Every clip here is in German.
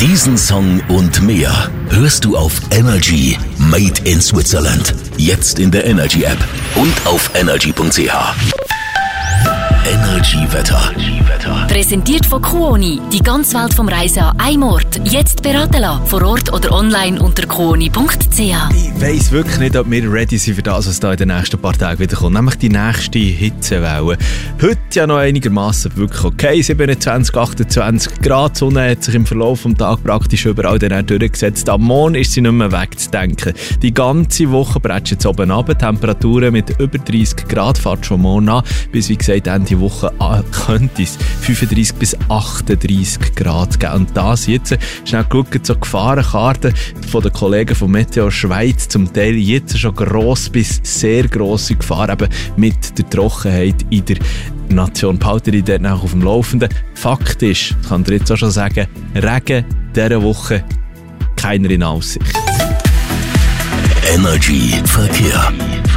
Diesen Song und mehr hörst du auf Energy Made in Switzerland. Jetzt in der Energy App und auf energy.ch. Energy Wetter. Präsentiert von Kuoni. Die ganze Welt vom Reisen an einem Ort. Jetzt beraten lassen. Vor Ort oder online unter kuoni.ch. Ich weiss wirklich nicht, ob wir ready sind für das, was da in den nächsten paar Tagen wieder kommt. Nämlich die nächste Hitzewelle. Heute ja noch einigermaßen wirklich okay. 27, 28 Grad. Die Sonne hat sich im Verlauf des Tages praktisch überall dann durchgesetzt. Am Morgen ist sie nicht mehr wegzudenken. Die ganze Woche bretschen jetzt oben runter. Temperaturen mit über 30 Grad. Fährt schon morgen an. Bis, wie gesagt, Ende Woche könnte es 35 bis 38 Grad geben. Und das jetzt, schnell geschaut, so Gefahrenkarten von den Kollegen von Meteo Schweiz, zum Teil jetzt schon gross bis sehr grosse Gefahr, eben mit der Trockenheit in der Nation. Behaltet ihr dort noch auf dem Laufenden. Fakt ist, ich kann dir jetzt auch schon sagen, Regen dieser Woche keiner in Aussicht. Energy Verkehr.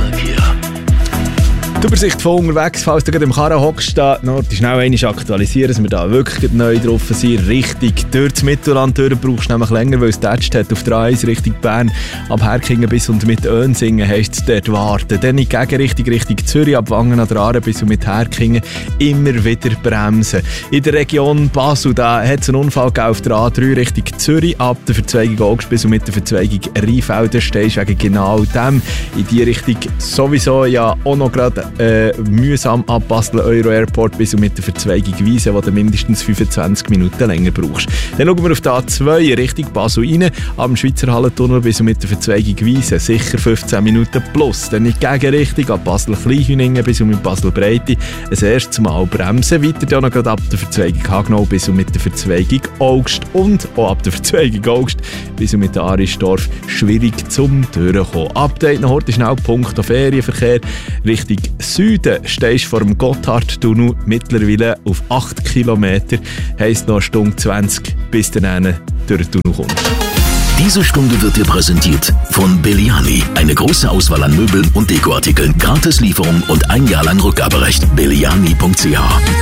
Die Übersicht von unterwegs, falls du gerade im Karren hockst, da noch schnell einmal aktualisieren, dass wir da wirklich neu drauf sind. Richtig durch das Mittelland durch brauchst du nämlich länger, weil es tätscht hat auf der A1 Richtung Bern. Ab Herkingen bis und mit Önsingen heisst es dort warten. Dann in die Gegenrichtung Richtung Zürich, ab Wangen an der Aare bis und mit Herkingen immer wieder bremsen. In der Region Basel, da hat es einen Unfall gegeben auf der A3 Richtung Zürich, ab der Verzweigung Augst bis und mit der Verzweigung Rheinfelden. Stehst wegen genau dem in die Richtung sowieso ja auch noch gerade mühsam ab Basel Euro Airport bis und mit der Verzweigung Wiese, wo du mindestens 25 Minuten länger brauchst. Dann schauen wir auf die A2 Richtung Basel rein, am Schweizer Hallentunnel bis und mit der Verzweigung Wiese, sicher 15 Minuten plus. Dann in die Gegenrichtung ab Basel Kleinhüningen bis und mit Basel Breite, ein erstes Mal bremsen, weiter dann noch gerade ab der Verzweigung Hagnau bis und mit der Verzweigung Augst und auch ab der Verzweigung Augst bis und mit der Arisdorf schwierig zum Durchkommen. Update noch heute schnell Punkt auf Ferienverkehr Richtung Süden stehst du vor dem Gotthardtunnel mittlerweile auf 8 Kilometer. Heisst noch eine Stunde 20, bis du dann durch den Tunnel kommst. Diese Stunde wird dir präsentiert von Belliani. Eine große Auswahl an Möbeln und Dekoartikeln. Gratis Lieferung und ein Jahr lang Rückgaberecht. Belliani.ch